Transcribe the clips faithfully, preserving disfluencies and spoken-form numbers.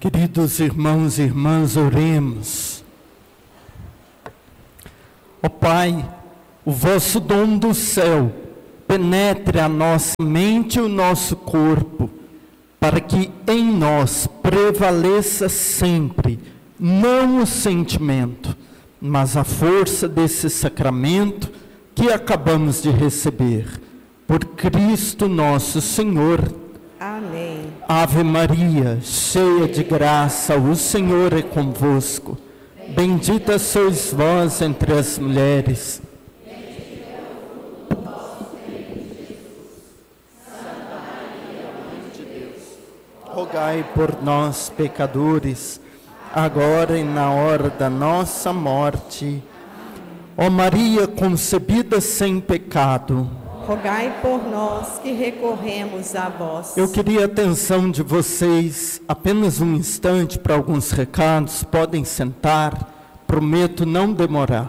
Queridos irmãos e irmãs, oremos. Ó Pai, o vosso dom do céu penetre a nossa mente e o nosso corpo, para que em nós prevaleça sempre, não o sentimento, mas a força desse sacramento que acabamos de receber. Por Cristo nosso Senhor. Amém. Ave Maria, cheia de graça, o Senhor é convosco. Bendita sois vós entre as mulheres. Bendito é o fruto do vosso ventre, Jesus. Santa Maria, Mãe de Deus, rogai por nós, pecadores, agora e na hora da nossa morte. Ó Maria, concebida sem pecado, rogai por nós que recorremos a vós. Eu queria a atenção de vocês, apenas um instante para alguns recados, podem sentar, prometo não demorar.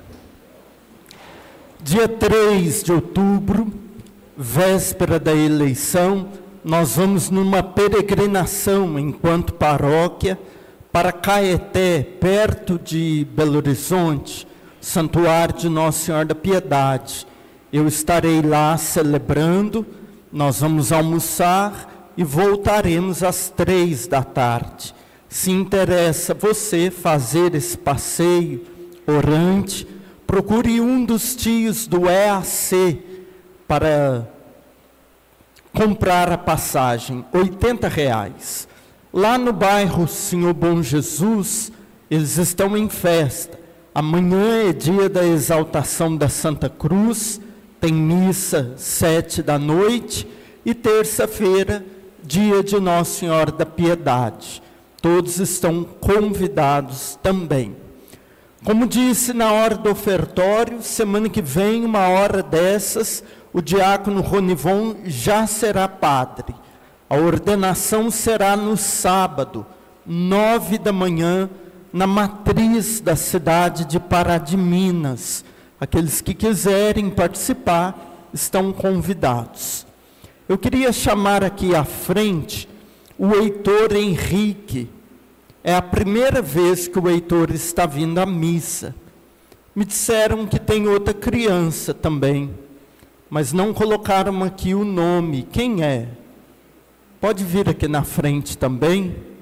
Dia três de outubro, véspera da eleição, nós vamos numa peregrinação enquanto paróquia para Caeté, perto de Belo Horizonte, Santuário de Nossa Senhora da Piedade. Eu estarei lá celebrando, nós vamos almoçar e voltaremos às três da tarde. Se interessa você fazer esse passeio orante, procure um dos tios do E A C para comprar a passagem, oitenta reais. Lá no bairro Senhor Bom Jesus, eles estão em festa. Amanhã é dia da exaltação da Santa Cruz, tem missa sete da noite, e terça-feira, dia de Nossa Senhora da Piedade. Todos estão convidados também. Como disse na hora do ofertório, semana que vem, uma hora dessas, o diácono Ronivon já será padre. A ordenação será no sábado, nove da manhã, na matriz da cidade de Pará de Minas. Aqueles que quiserem participar estão convidados. Eu queria chamar aqui à frente o Heitor Henrique. É a primeira vez que o Heitor está vindo à missa. Me disseram que tem outra criança também, mas não colocaram aqui o nome. Quem é? Pode vir aqui na frente também.